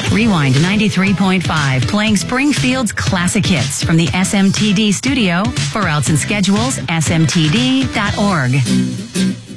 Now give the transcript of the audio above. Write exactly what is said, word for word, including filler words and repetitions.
Rewind ninety-three point five, playing Springfield's classic hits from the S M T D studio. For outs and schedules, S M T D dot org.